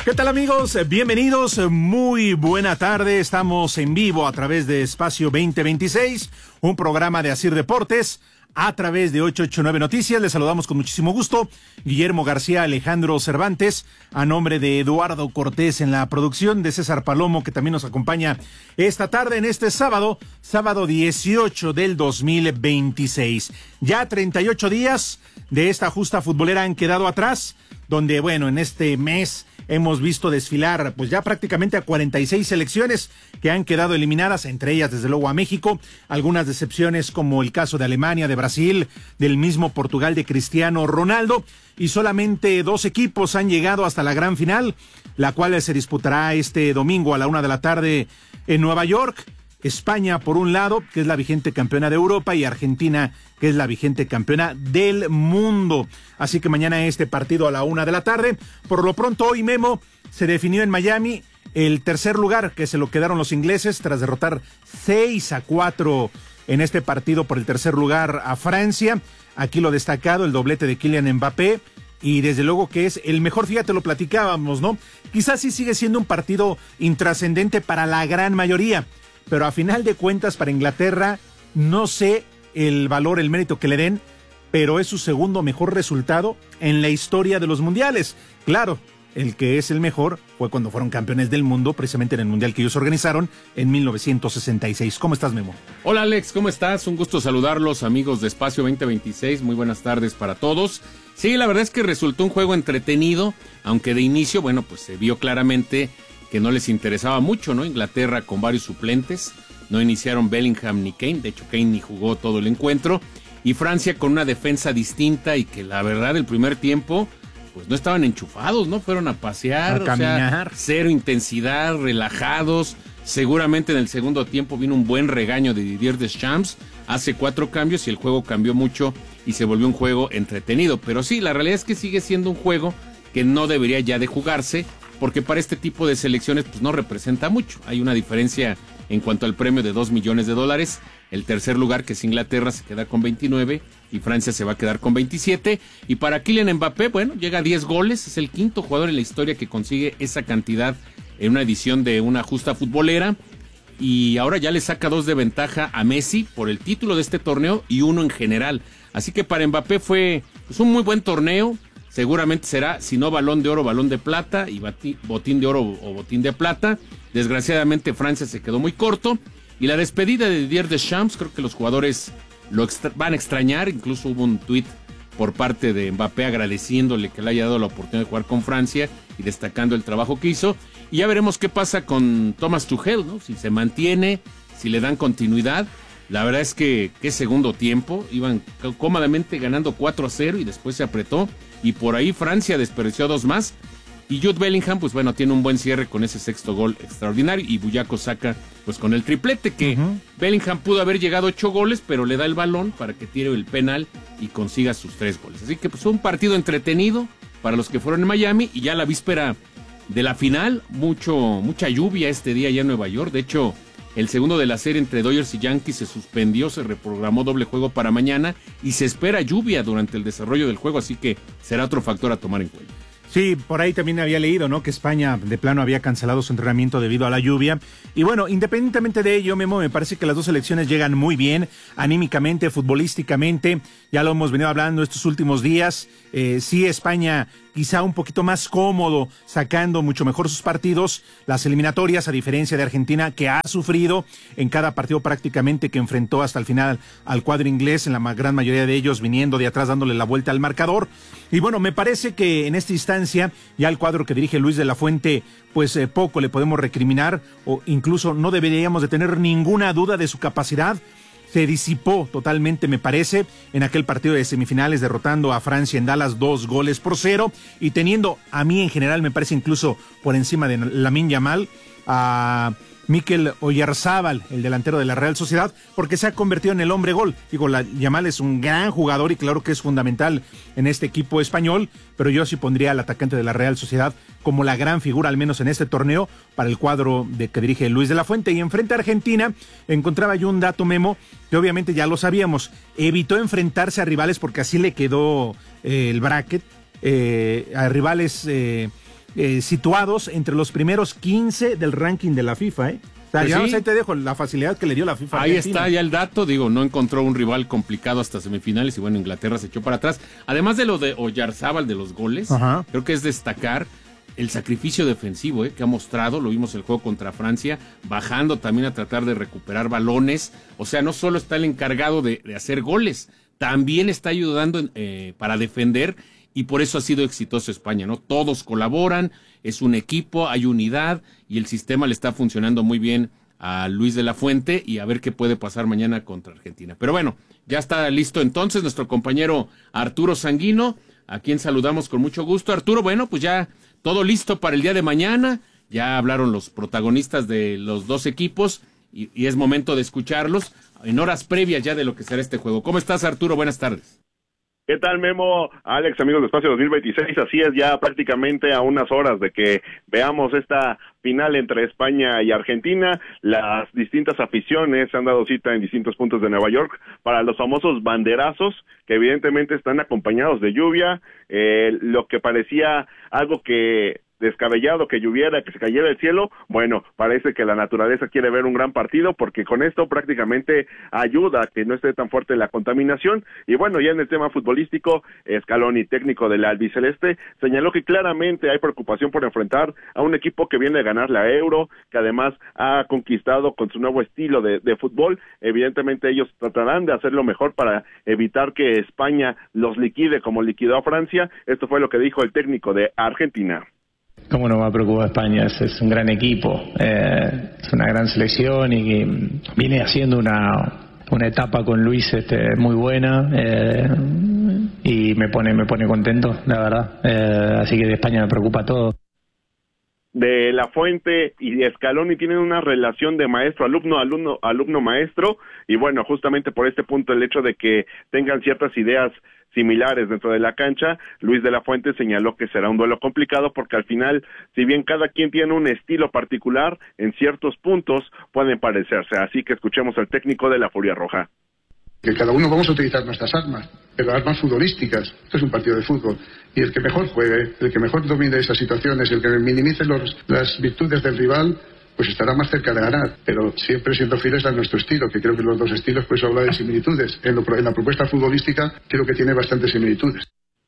¿Qué tal, amigos? Bienvenidos, muy buena tarde. Estamos en vivo a través de Espacio 2026, un programa de Asir Deportes a través de 889 Noticias. Les saludamos con muchísimo gusto. Guillermo García, Alejandro Cervantes, a nombre de Eduardo Cortés en la producción, de César Palomo, que también nos acompaña esta tarde en este sábado 18 del 2026. Ya 38 días de esta justa futbolera han quedado atrás, donde, bueno, en este mes hemos visto desfilar pues ya prácticamente a 46 selecciones que han quedado eliminadas, entre ellas desde luego a México, algunas decepciones como el caso de Alemania, de Brasil, del mismo Portugal de Cristiano Ronaldo, y solamente 2 equipos han llegado hasta la gran final, la cual se disputará este domingo a la 1:00 p.m. en Nueva York. España por un lado, que es la vigente campeona de Europa, y Argentina, que es la vigente campeona del mundo. Así que mañana este partido a la 1:00 p.m. Por lo pronto hoy, Memo, se definió en Miami el tercer lugar, que se lo quedaron los ingleses tras derrotar 6-4 en este partido por el tercer lugar a Francia. Aquí lo destacado, el doblete de Kylian Mbappé, y desde luego que es el mejor, fíjate, lo platicábamos, ¿no? Quizás sí sigue siendo un partido intrascendente para la gran mayoría, pero a final de cuentas para Inglaterra, no sé el valor, el mérito que le den, pero es su segundo mejor resultado en la historia de los mundiales. Claro, el que es el mejor fue cuando fueron campeones del mundo, precisamente en el mundial que ellos organizaron en 1966. ¿Cómo estás, Memo? Hola, Alex, ¿cómo estás? Un gusto saludarlos, amigos de Espacio 2026. Muy buenas tardes para todos. Sí, la verdad es que resultó un juego entretenido, aunque de inicio, bueno, pues se vio claramente que no les interesaba mucho, ¿no? Inglaterra con varios suplentes, no iniciaron Bellingham ni Kane, de hecho Kane ni jugó todo el encuentro, y Francia con una defensa distinta y que la verdad el primer tiempo pues no estaban enchufados, ¿no? Fueron a pasear, a caminar. O sea, cero intensidad, relajados. Seguramente en el segundo tiempo vino un buen regaño de Didier Deschamps, hace 4 cambios y el juego cambió mucho y se volvió un juego entretenido, pero sí, la realidad es que sigue siendo un juego que no debería ya de jugarse, porque para este tipo de selecciones pues no representa mucho. Hay una diferencia en cuanto al premio de $2 millones. El tercer lugar, que es Inglaterra, se queda con 29 y Francia se va a quedar con 27. Y para Kylian Mbappé, bueno, llega a 10 goles, es el quinto jugador en la historia que consigue esa cantidad en una edición de una justa futbolera. Y ahora ya le saca 2 de ventaja a Messi por el título de este torneo y 1 en general. Así que para Mbappé fue pues, un muy buen torneo. Seguramente será, si no Balón de Oro, Balón de Plata, y Botín de Oro o Botín de Plata. Desgraciadamente Francia se quedó muy corto. Y la despedida de Didier Deschamps, creo que los jugadores van a extrañar. Incluso hubo un tuit por parte de Mbappé agradeciéndole que le haya dado la oportunidad de jugar con Francia y destacando el trabajo que hizo. Y ya veremos qué pasa con Thomas Tuchel, ¿no? Si se mantiene, si le dan continuidad. La verdad es que qué segundo tiempo, iban cómodamente ganando 4-0 y después se apretó. Y por ahí Francia desperdició 2 más. Y Jude Bellingham, pues bueno, tiene un buen cierre con ese sexto gol extraordinario. Y Bukayo Saka, pues con el triplete que Bellingham pudo haber llegado 8 goles, pero le da el balón para que tire el penal y consiga sus 3 goles. Así que pues fue un partido entretenido para los que fueron en Miami. Y ya la víspera de la final, mucha lluvia este día allá en Nueva York. De hecho, el segundo de la serie entre Dodgers y Yankees se suspendió, se reprogramó doble juego para mañana y se espera lluvia durante el desarrollo del juego, así que será otro factor a tomar en cuenta. Sí, por ahí también había leído, ¿no? Que España de plano había cancelado su entrenamiento debido a la lluvia. Y bueno, independientemente de ello, Memo, me parece que las 2 selecciones llegan muy bien, anímicamente, futbolísticamente. Ya lo hemos venido hablando estos últimos días. Sí, España quizá un poquito más cómodo, sacando mucho mejor sus partidos, las eliminatorias, a diferencia de Argentina, que ha sufrido en cada partido prácticamente que enfrentó hasta el final al cuadro inglés, en la gran mayoría de ellos viniendo de atrás, dándole la vuelta al marcador. Y bueno, me parece que en esta instancia, ya el cuadro que dirige Luis de la Fuente, pues poco le podemos recriminar, o incluso no deberíamos de tener ninguna duda de su capacidad. Se disipó totalmente, me parece, en aquel partido de semifinales, derrotando a Francia en Dallas 2-0, y teniendo, a mí en general, me parece incluso por encima de Lamine Yamal, a Mikel Oyarzabal, el delantero de la Real Sociedad, porque se ha convertido en el hombre gol. Digo, Yamal es un gran jugador y claro que es fundamental en este equipo español, pero yo sí pondría al atacante de la Real Sociedad como la gran figura, al menos en este torneo, para el cuadro que dirige Luis de la Fuente. Y enfrente a Argentina, encontraba yo un dato, Memo, que obviamente ya lo sabíamos, evitó enfrentarse a rivales porque así le quedó el bracket, a rivales situados entre los primeros 15 del ranking de la FIFA, ¿eh? O sea, Pues ya sí. ahí te dejo la facilidad que le dio la FIFA. Ahí Argentina. está ya el dato, digo, no encontró un rival complicado hasta semifinales y bueno, Inglaterra se echó para atrás. Además de lo de Oyarzábal de los goles, Ajá. creo que es destacar el sacrificio defensivo que ha mostrado, lo vimos el juego contra Francia, bajando también a tratar de recuperar balones, o sea, no solo está el encargado de hacer goles, también está ayudando para defender y por eso ha sido exitoso España, ¿no? Todos colaboran, es un equipo, hay unidad y el sistema le está funcionando muy bien a Luis de la Fuente y a ver qué puede pasar mañana contra Argentina. Pero bueno, ya está listo entonces nuestro compañero Arturo Sanguino, a quien saludamos con mucho gusto. Arturo, bueno, pues ya todo listo para el día de mañana, ya hablaron los protagonistas de los dos equipos y es momento de escucharlos en horas previas ya de lo que será este juego. ¿Cómo estás, Arturo? Buenas tardes. ¿Qué tal, Memo? Alex, amigos de Espacio 2026, así es, ya prácticamente a unas horas de que veamos esta final entre España y Argentina. Las distintas aficiones se han dado cita en distintos puntos de Nueva York para los famosos banderazos, que evidentemente están acompañados de lluvia, lo que parecía algo que descabellado que lloviera, que se cayera el cielo, bueno, parece que la naturaleza quiere ver un gran partido porque con esto prácticamente ayuda a que no esté tan fuerte la contaminación. Y bueno, ya en el tema futbolístico, Scaloni, técnico del albiceleste, señaló que claramente hay preocupación por enfrentar a un equipo que viene a ganar la Euro, que además ha conquistado con su nuevo estilo de fútbol. Evidentemente ellos tratarán de hacer lo mejor para evitar que España los liquide como liquidó a Francia. Esto fue lo que dijo el técnico de Argentina. ¿Cómo no va a preocupar España? Es un gran equipo, es una gran selección y que viene haciendo una etapa con Luis muy buena y me pone contento, la verdad. Así que de España me preocupa todo. De la Fuente y Scaloni tienen una relación de maestro-alumno, alumno-maestro, y bueno, justamente por este punto, el hecho de que tengan ciertas ideas similares dentro de la cancha, Luis de la Fuente señaló que será un duelo complicado porque al final, si bien cada quien tiene un estilo particular, en ciertos puntos pueden parecerse, así que escuchemos al técnico de la Furia Roja. Que cada uno vamos a utilizar nuestras armas, pero armas futbolísticas. Esto es un partido de fútbol. Y el que mejor juegue, el que mejor domine esas situaciones, el que minimice las virtudes del rival, pues estará más cerca de ganar. Pero siempre siendo fieles a nuestro estilo, que creo que los dos estilos, pues habla de similitudes. En la propuesta futbolística creo que tiene bastantes similitudes.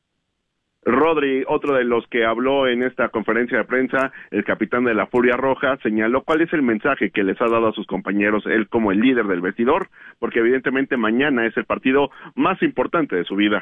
Rodri, otro de los que habló en esta conferencia de prensa, el capitán de la Furia Roja, señaló cuál es el mensaje que les ha dado a sus compañeros, él como el líder del vestidor, porque evidentemente mañana es el partido más importante de su vida.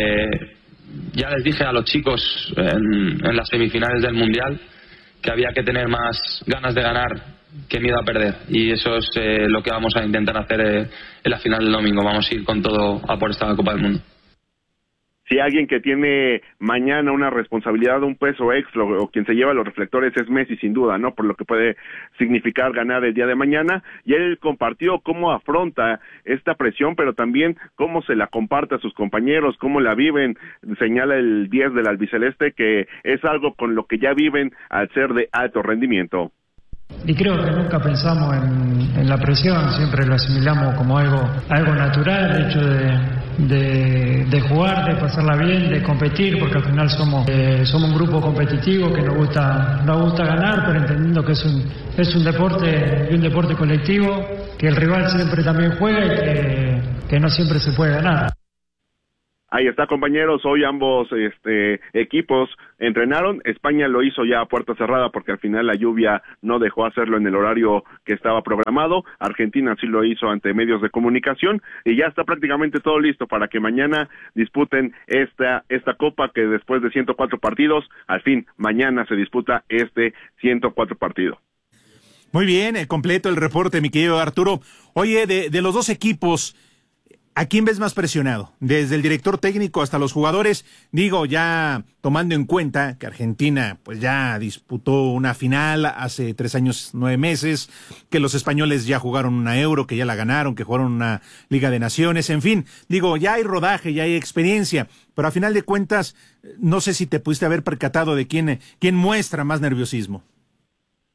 Ya les dije a los chicos en las semifinales del Mundial que había que tener más ganas de ganar que miedo a perder, y eso es lo que vamos a intentar hacer en la final del domingo. Vamos a ir con todo a por esta Copa del Mundo. Si alguien que tiene mañana una responsabilidad, un peso extra o quien se lleva los reflectores es Messi sin duda, ¿no? Por lo que puede significar ganar el día de mañana, y él compartió cómo afronta esta presión, pero también cómo se la comparte a sus compañeros, cómo la viven. Señala el 10 del albiceleste que es algo con lo que ya viven al ser de alto rendimiento. Y creo que nunca pensamos en la presión, siempre lo asimilamos como algo natural, el hecho de jugar, de pasarla bien, de competir, porque al final somos un grupo competitivo que nos gusta ganar, pero entendiendo que es un deporte colectivo, que el rival siempre también juega y que no siempre se puede ganar. Ahí está, compañeros, hoy ambos equipos entrenaron. España lo hizo ya a puerta cerrada porque al final la lluvia no dejó hacerlo en el horario que estaba programado. Argentina sí lo hizo ante medios de comunicación y ya está prácticamente todo listo para que mañana disputen esta copa, que después de 104 partidos, al fin mañana se disputa 104 partido. Muy bien, completo el reporte, mi querido Arturo. Oye, de los dos equipos, ¿a quién ves más presionado? Desde el director técnico hasta los jugadores, digo, ya tomando en cuenta que Argentina pues ya disputó una final hace 3 años, 9 meses, que los españoles ya jugaron una Euro, que ya la ganaron, que jugaron una Liga de Naciones, en fin, digo, ya hay rodaje, ya hay experiencia, pero a final de cuentas, no sé si te pudiste haber percatado de quién muestra más nerviosismo.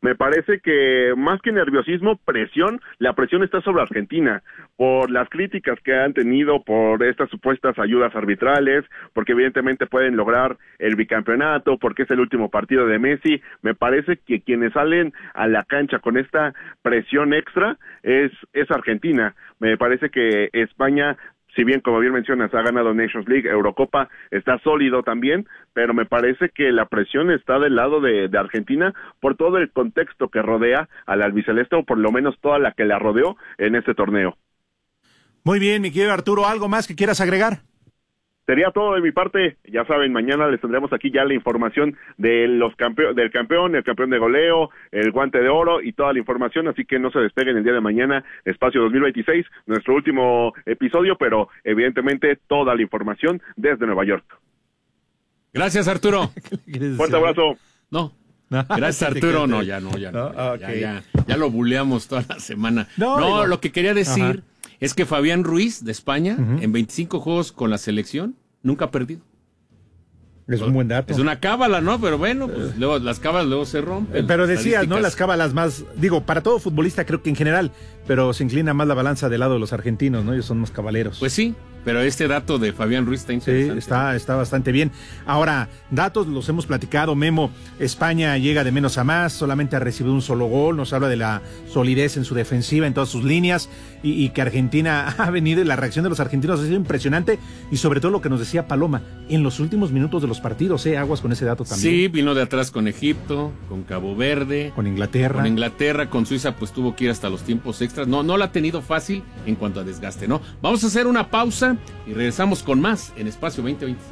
me parece que más que nerviosismo, presión, la presión está sobre Argentina, por las críticas que han tenido, por estas supuestas ayudas arbitrales, porque evidentemente pueden lograr el bicampeonato, porque es el último partido de Messi. Me parece que quienes salen a la cancha con esta presión extra es Argentina. Me parece que España, si bien, como bien mencionas, ha ganado Nations League, Eurocopa, está sólido también, pero me parece que la presión está del lado de Argentina por todo el contexto que rodea al albiceleste, o por lo menos toda la que la rodeó en este torneo. Muy bien, mi querido Arturo, ¿algo más que quieras agregar? Sería todo de mi parte. Ya saben, mañana les tendremos aquí ya la información de del campeón, el campeón de goleo, el guante de oro y toda la información, así que no se despeguen el día de mañana, Espacio 2026, nuestro último episodio, pero evidentemente toda la información desde Nueva York. Gracias, Arturo. Fuerte abrazo. No. Gracias, Arturo. No, ya no. Okay. Ya lo buleamos toda la semana. No, lo que quería decir es que Fabián Ruiz, de España, en 25 juegos con la selección, nunca ha perdido. Es un buen dato. Es una cábala, ¿no? Pero bueno, pues luego las cábalas luego se rompen. Pero decías, ¿no? Las cábalas más, para todo futbolista creo que en general, pero se inclina más la balanza del lado de los argentinos, ¿no? Ellos son más cabaleros. Pues sí, pero este dato de Fabián Ruiz está interesante. Sí, está bastante bien. Ahora, datos los hemos platicado, Memo. España llega de menos a más, solamente ha recibido un solo gol, nos habla de la solidez en su defensiva, en todas sus líneas, y que Argentina ha venido, y la reacción de los argentinos ha sido impresionante, y sobre todo lo que nos decía Paloma, en los últimos minutos de los partidos, aguas con ese dato también. Sí, vino de atrás con Egipto, con Cabo Verde, con Inglaterra, con Suiza, pues tuvo que ir hasta los tiempos extras. No la ha tenido fácil en cuanto a desgaste, ¿no? Vamos a hacer una pausa y regresamos con más en Espacio 2026.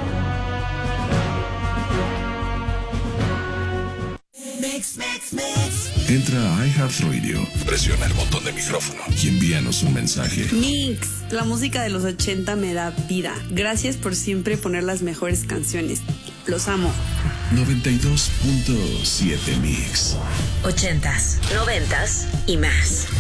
Entra a iHeartRadio, presiona el botón de micrófono y envíanos un mensaje. Mix, la música de los 80 me da vida. Gracias por siempre poner las mejores canciones. Los amo. 92.7 Mix. 80s, 90s y más.